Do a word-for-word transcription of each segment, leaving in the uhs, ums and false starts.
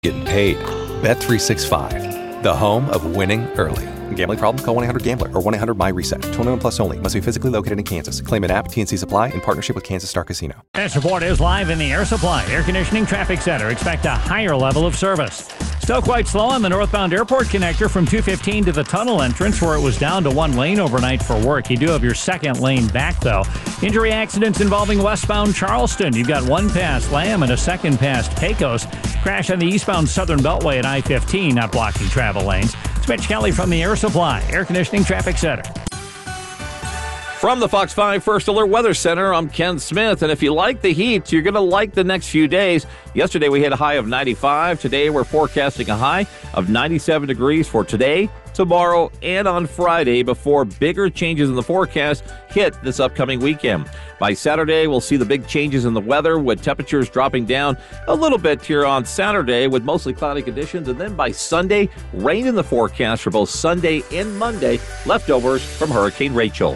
Getting paid. Bet three sixty-five, the home of winning early. Gambling problem? Call one eight hundred gambler or one eight hundred my reset. twenty-one plus only. Must be physically located in Kansas. Claim an app. T N C Supply in partnership with Kansas Star Casino. This report is live in the Air Supply Air Conditioning Traffic Center. Expect a higher level of service. Still quite slow on the northbound airport connector from two fifteen to the tunnel entrance where it was down to one lane overnight for work. You do have your second lane back, though. Injury accidents involving westbound Charleston. You've got one past Lamb and a second past Pecos. Crash on the eastbound Southern Beltway at I fifteen, not blocking travel lanes. It's Mitch Kelly from the Air Supply Air Conditioning Traffic Center. From the Fox five First Alert Weather Center, I'm Ken Smith, and if you like the heat, you're going to like the next few days. Yesterday we had a high of ninety-five. Today we're forecasting a high of ninety-seven degrees for today, tomorrow, and on Friday before bigger changes in the forecast hit this upcoming weekend. By Saturday, we'll see the big changes in the weather with temperatures dropping down a little bit here on Saturday with mostly cloudy conditions. And then by Sunday, rain in the forecast for both Sunday and Monday, leftovers from Hurricane Rachel.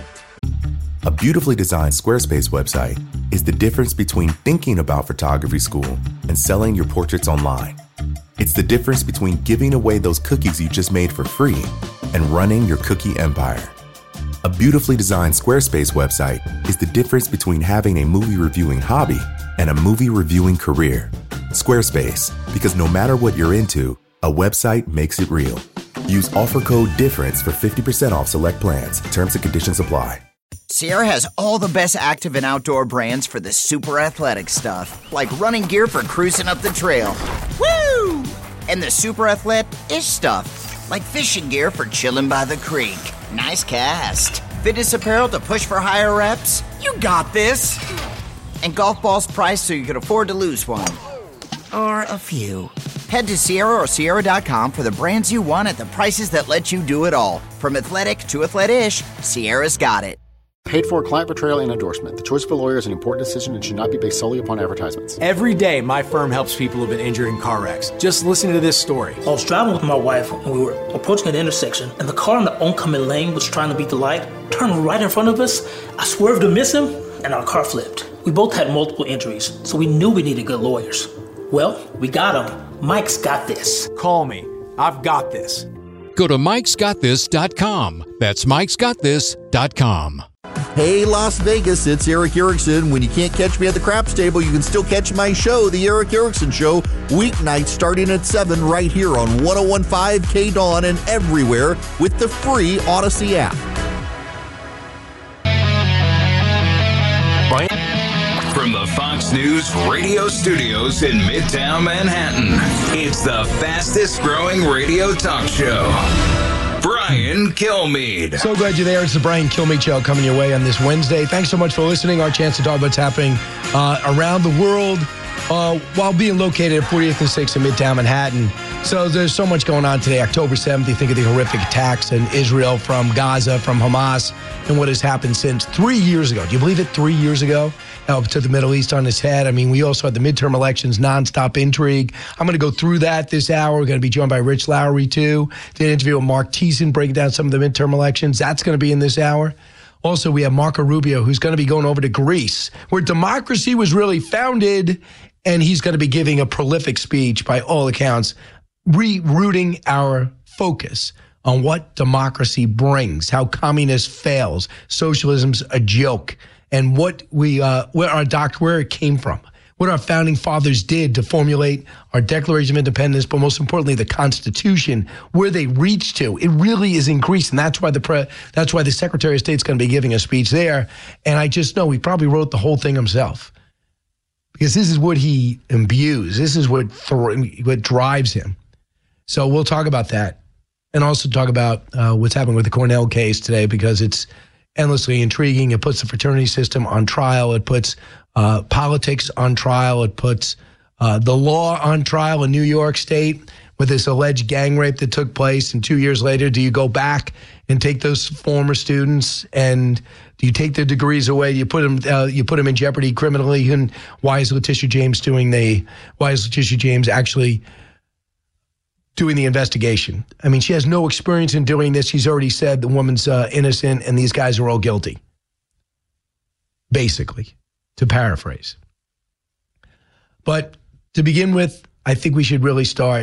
A beautifully designed Squarespace website is the difference between thinking about photography school and selling your portraits online. It's the difference between giving away those cookies you just made for free and running your cookie empire. A beautifully designed Squarespace website is the difference between having a movie reviewing hobby and a movie reviewing career. Squarespace, because no matter what you're into, a website makes it real. Use offer code DIFFERENCE for fifty percent off select plans. Terms and conditions apply. Sierra has all the best active and outdoor brands for the super athletic stuff, like running gear for cruising up the trail. Woo! And the super athlete-ish stuff, like fishing gear for chilling by the creek. Nice cast. Fitness apparel to push for higher reps. You got this. And golf balls priced so you can afford to lose one. Or a few. Head to Sierra or Sierra dot com for the brands you want at the prices that let you do it all. From athletic to athlete-ish, Sierra's got it. Paid for client betrayal and endorsement. The choice of a lawyer is an important decision and should not be based solely upon advertisements. Every day, my firm helps people who've been injured in car wrecks. Just listen to this story. I was driving with my wife when we were approaching an intersection, and the car in the oncoming lane was trying to beat the light, turned right in front of us. I swerved to miss him, and our car flipped. We both had multiple injuries, so we knew we needed good lawyers. Well, we got him. Mike's got this. Call me. I've got this. Go to mikes got this dot com. That's mikes got this dot com. Hey, Las Vegas, it's Eric Erickson. When you can't catch me at the craps table, you can still catch my show, The Eric Erickson Show, weeknights starting at seven right here on one oh one point five K Dawn and everywhere with the free Odyssey app. From the Fox News radio studios in Midtown Manhattan, it's the fastest growing radio talk show. Brian Kilmeade. So glad you're there. It's the Brian Kilmeade Show coming your way on this Wednesday. Thanks so much for listening. Our chance to talk about what's happening uh, around the world uh, while being located at fortieth and sixth in Midtown Manhattan. So there's so much going on today. October seventh, you think of the horrific attacks in Israel from Gaza, from Hamas, and what has happened since three years ago. Do you believe it? Three years ago? Uh, to the Middle East on its head. I mean, we also had the midterm elections, nonstop intrigue. I'm going to go through that this hour. We're going to be joined by Rich Lowry, too. Did an interview with Mark Thiessen, breaking down some of the midterm elections. That's going to be in this hour. Also, we have Marco Rubio, who's going to be going over to Greece, where democracy was really founded, and he's going to be giving a prolific speech, by all accounts, rerouting our focus on what democracy brings, how communism fails, socialism's a joke, and what we, uh, where our doc, where it came from, what our founding fathers did to formulate our Declaration of Independence, but most importantly, the Constitution, where they reached to. It really is in Greece, and that's why the pre- that's why the Secretary of State's going to be giving a speech there. And I just know he probably wrote the whole thing himself, because this is what he imbues. This is what th- what drives him. So we'll talk about that, and also talk about uh, what's happening with the Cornell case today, because it's endlessly intriguing. It puts the fraternity system on trial. It puts uh, politics on trial. It puts uh, the law on trial in New York State with this alleged gang rape that took place. And two years later, do you go back and take those former students and do you take their degrees away? You put them, uh, you put them in jeopardy criminally. And why is Letitia James doing the? Why is Letitia James actually doing the investigation? I mean, she has no experience in doing this. She's already said the woman's uh, innocent and these guys are all guilty, basically, to paraphrase. But to begin with, I think we should really start